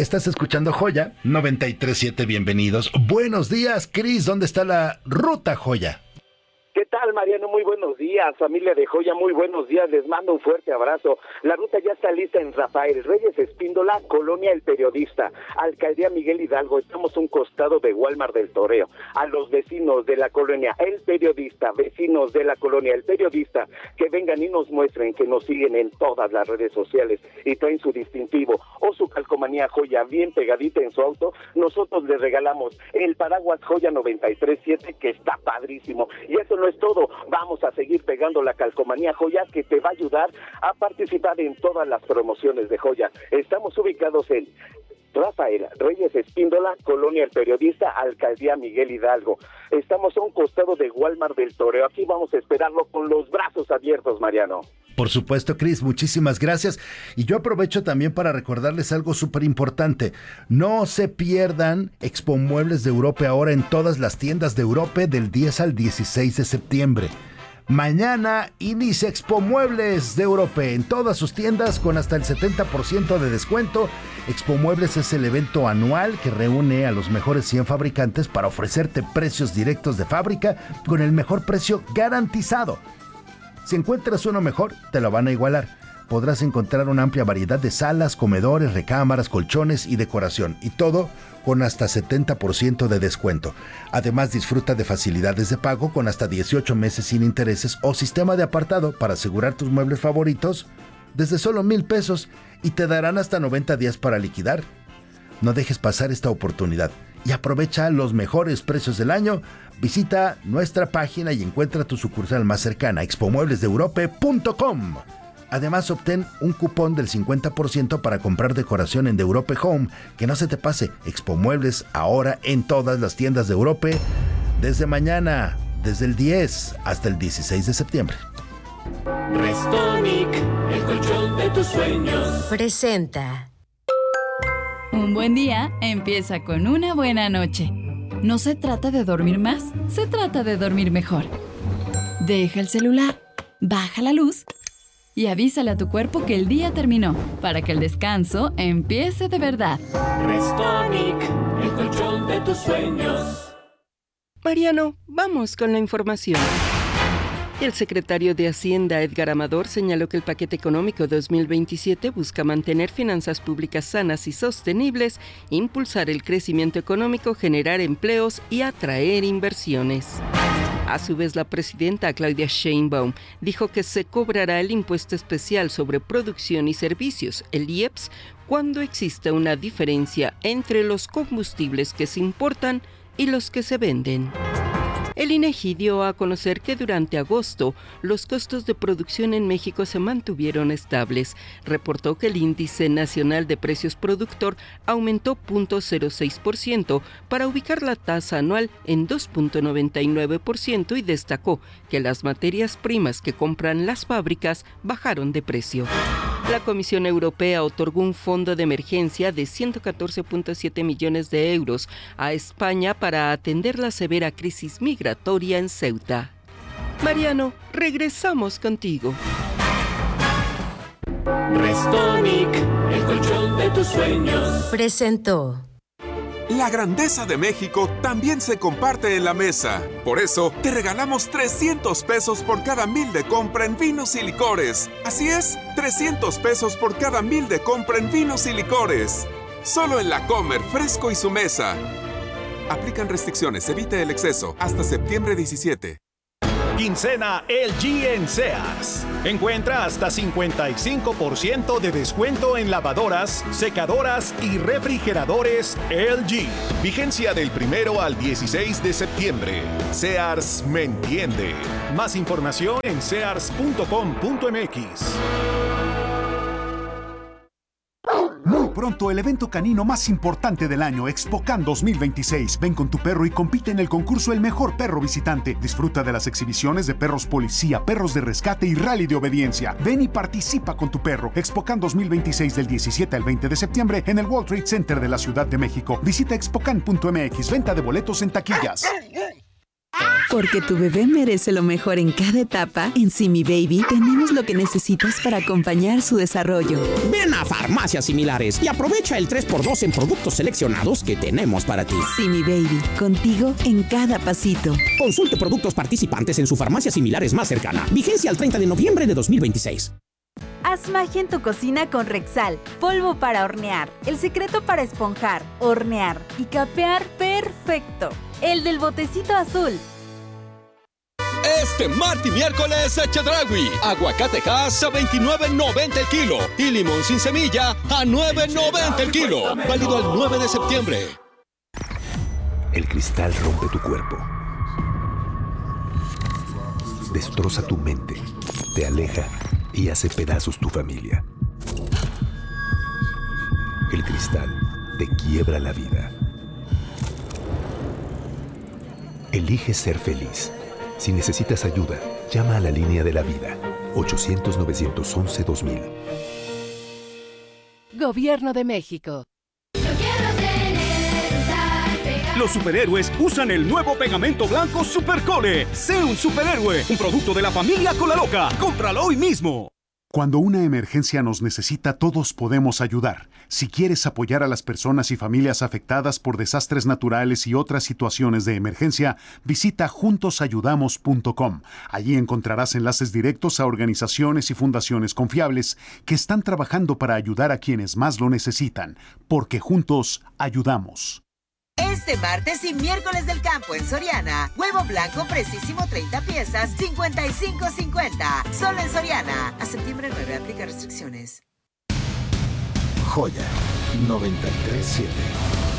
Estás escuchando Joya 93.7, bienvenidos. Buenos días, Cris, ¿dónde está la ruta Joya? ¿Qué tal, Mariano? Muy buenos días, familia de Joya, muy buenos días, les mando un fuerte abrazo. La ruta ya está lista en Rafael Reyes Espíndola, Colonia El Periodista, Alcaldía Miguel Hidalgo. Estamos a un costado de Walmart del Toreo. A los vecinos de la colonia El Periodista, vecinos de la colonia El Periodista, que vengan y nos muestren que nos siguen en todas las redes sociales y traen su distintivo o su calcomanía Joya bien pegadita en su auto, nosotros les regalamos el paraguas Joya 93.7, que está padrísimo. Y eso no es todo, vamos a seguir pegando la calcomanía Joya, que te va a ayudar a participar en todas las promociones de Joya. Estamos ubicados en Rafael Reyes Espíndola, Colonia El Periodista, Alcaldía Miguel Hidalgo. Estamos a un costado de Walmart del Toreo. Aquí vamos a esperarlo con los brazos abiertos, Mariano. Por supuesto, Cris, muchísimas gracias. Y yo aprovecho también para recordarles algo súper importante. No se pierdan Expo Muebles de Europa ahora en todas las tiendas de Europa del 10 al 16 de septiembre. Mañana inicia Expo Muebles de Europa en todas sus tiendas con hasta el 70% de descuento. Expo Muebles es el evento anual que reúne a los mejores 100 fabricantes para ofrecerte precios directos de fábrica con el mejor precio garantizado. Si encuentras uno mejor, te lo van a igualar. Podrás encontrar una amplia variedad de salas, comedores, recámaras, colchones y decoración. Y todo con hasta 70% de descuento. Además, disfruta de facilidades de pago con hasta 18 meses sin intereses o sistema de apartado para asegurar tus muebles favoritos desde solo 1,000 pesos y te darán hasta 90 días para liquidar. No dejes pasar esta oportunidad y aprovecha los mejores precios del año. Visita nuestra página y encuentra tu sucursal más cercana, expomueblesdeeurope.com. Además, obtén un cupón del 50% para comprar decoración en The Europe Home. Que no se te pase, Expo Muebles ahora en todas las tiendas de Europa desde mañana, desde el 10 hasta el 16 de septiembre. Restonic, el colchón de tus sueños, presenta. Un buen día empieza con una buena noche. No se trata de dormir más, se trata de dormir mejor. Deja el celular, baja la luz y avísale a tu cuerpo que el día terminó, para que el descanso empiece de verdad. Restonic, el colchón de tus sueños. Mariano, vamos con la información. El secretario de Hacienda, Edgar Amador, señaló que el paquete económico 2027 busca mantener finanzas públicas sanas y sostenibles, impulsar el crecimiento económico, generar empleos y atraer inversiones. A su vez, la presidenta Claudia Sheinbaum dijo que se cobrará el impuesto especial sobre producción y servicios, el IEPS, cuando exista una diferencia entre los combustibles que se importan y los que se venden. El INEGI dio a conocer que durante agosto los costos de producción en México se mantuvieron estables. Reportó que el índice nacional de precios productor aumentó 0.06% para ubicar la tasa anual en 2.99% y destacó que las materias primas que compran las fábricas bajaron de precio. La Comisión Europea otorgó un fondo de emergencia de 114.7 millones de euros a España para atender la severa crisis migratoria en Ceuta. Mariano, regresamos contigo. Restonic, el colchón de tus sueños, presentó. La grandeza de México también se comparte en la mesa. Por eso, te regalamos 300 pesos por cada 1,000 de compra en vinos y licores. Así es, 300 pesos por cada 1,000 de compra en vinos y licores. Solo en La Comer, Fresco y Su Mesa. Aplican restricciones, evite el exceso. Hasta septiembre 17. Quincena LG en Sears. Encuentra hasta 55% de descuento en lavadoras, secadoras y refrigeradores LG. Vigencia del 1 al 16 de septiembre. Sears me entiende. Más información en sears.com.mx. Muy pronto, el evento canino más importante del año, ExpoCan 2026. Ven con tu perro y compite en el concurso El Mejor Perro Visitante. Disfruta de las exhibiciones de perros policía, perros de rescate y rally de obediencia. Ven y participa con tu perro. ExpoCan 2026 del 17 al 20 de septiembre en el World Trade Center de la Ciudad de México. Visita expocan.mx. Venta de boletos en taquillas. Porque tu bebé merece lo mejor en cada etapa, en Simi Baby tenemos lo que necesitas para acompañar su desarrollo. Ven a Farmacias Similares y aprovecha el 3x2 en productos seleccionados que tenemos para ti. Simi Baby, contigo en cada pasito. Consulte productos participantes en su farmacia similares más cercana. Vigencia al 30 de noviembre de 2026. Haz magia en tu cocina con Rexal. Polvo para hornear. El secreto para esponjar, hornear y capear perfecto. El del botecito azul. Este martes y miércoles, Chedraui. Aguacatejas a $29.90 el kilo. Y limón sin semilla a $9.90 el kilo. Válido el 9 de septiembre. El cristal rompe tu cuerpo. Destroza tu mente. Te aleja y hace pedazos tu familia. El cristal te quiebra la vida. Elige ser feliz. Si necesitas ayuda, llama a la línea de la vida. 800-911-2000. Gobierno de México. Los superhéroes usan el nuevo pegamento blanco Supercole. Sé un superhéroe, un producto de la familia Colaloca. ¡Cómpralo hoy mismo! Cuando una emergencia nos necesita, todos podemos ayudar. Si quieres apoyar a las personas y familias afectadas por desastres naturales y otras situaciones de emergencia, visita juntosayudamos.com. Allí encontrarás enlaces directos a organizaciones y fundaciones confiables que están trabajando para ayudar a quienes más lo necesitan, porque juntos ayudamos. Este martes y miércoles del campo en Soriana, huevo blanco precisísimo 30 piezas, $55.50. Solo en Soriana. A septiembre 9, aplica restricciones. Joya 93.7.